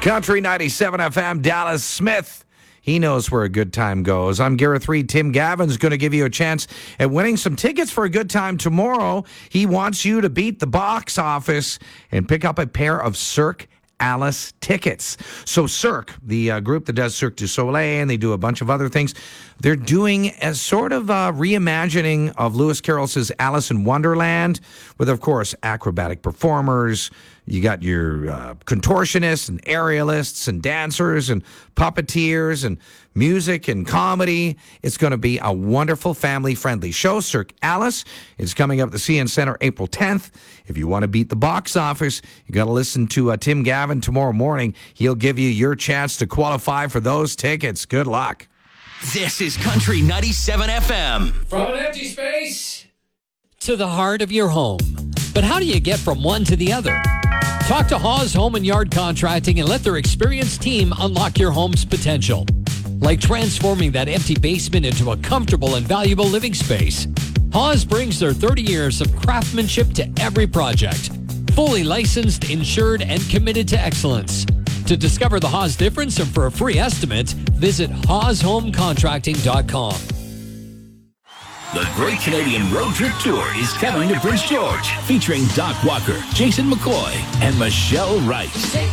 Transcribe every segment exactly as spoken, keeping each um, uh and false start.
Country ninety-seven F M, Dallas Smith. He knows where a good time goes. I'm Gareth Reed. Tim Gavin's going to give you a chance at winning some tickets for a good time tomorrow. He wants you to beat the box office and pick up a pair of Cirque Alice tickets. So Cirque, the uh, group that does Cirque du Soleil, and they do a bunch of other things, they're doing a sort of uh, reimagining of Lewis Carroll's Alice in Wonderland with, of course, acrobatic performers. You got your uh, contortionists and aerialists and dancers and puppeteers and music and comedy. It's going to be a wonderful family-friendly show. Cirque Alice is coming up at the C N Center April tenth. If you want to beat the box office, you got to listen to uh, Tim Gavin tomorrow morning. He'll give you your chance to qualify for those tickets. Good luck. This is Country ninety-seven F M. From an empty space to the heart of your home. But how do you get from one to the other? Talk to Hawes Home and Yard Contracting and let their experienced team unlock your home's potential. Like transforming that empty basement into a comfortable and valuable living space. Hawes brings their thirty years of craftsmanship to every project. Fully licensed, insured, and committed to excellence. To discover the Hawes difference and for a free estimate, visit Hawes Home Contracting dot com. The Great Canadian Road Trip Tour is coming to Prince George, featuring Doc Walker, Jason McCoy, and Michelle Wright.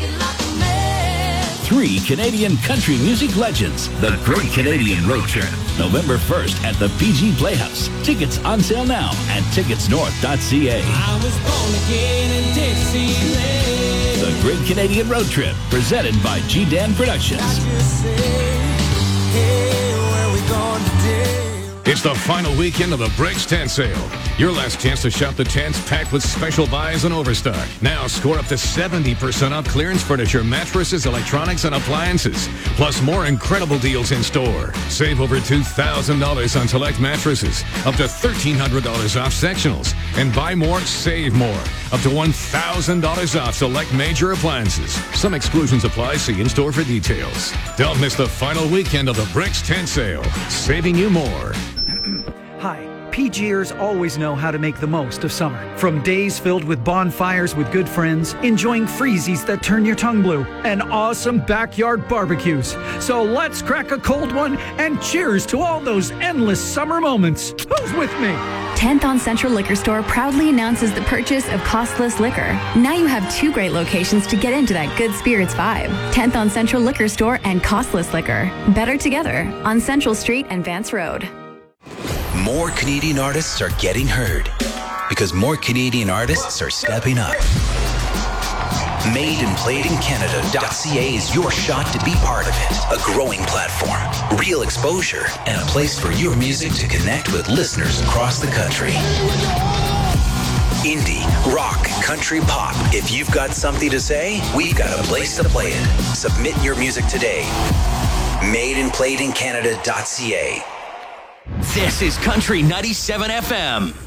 Three Canadian country music legends. The Great Canadian Road Trip, November first at the P G Playhouse. Tickets on sale now at tickets north dot c a. I was born again in Dixieland. The Great Canadian Road Trip, presented by G D A N Productions. It's the final weekend of the Bricks Tent Sale. Your last chance to shop the tents packed with special buys and overstock. Now score up to seventy percent off clearance furniture, mattresses, electronics, and appliances. Plus more incredible deals in store. Save over two thousand dollars on select mattresses. Up to thirteen hundred dollars off sectionals. And buy more, save more. Up to one thousand dollars off select major appliances. Some exclusions apply. See in-store for details. Don't miss the final weekend of the Bricks Tent Sale. Saving you more. Hi. PGers always know how to make the most of summer. From days filled with bonfires with good friends, enjoying freezies that turn your tongue blue, and awesome backyard barbecues. So let's crack a cold one and cheers to all those endless summer moments. Who's with me? tenth on Central Liquor Store proudly announces the purchase of costless liquor. Now you have two great locations to get into that good spirits vibe. tenth on Central Liquor Store and costless liquor. Better together on Central Street and Vance Road. More Canadian artists are getting heard because more Canadian artists are stepping up. Made and Played in Canada dot c a is your shot to be part of it. A growing platform, real exposure, and a place for your music to connect with listeners across the country. Indie, rock, country, pop. If you've got something to say, we've got a place to play it. Submit your music today. Made and Played in Canada dot c a. This is Country ninety-seven F M.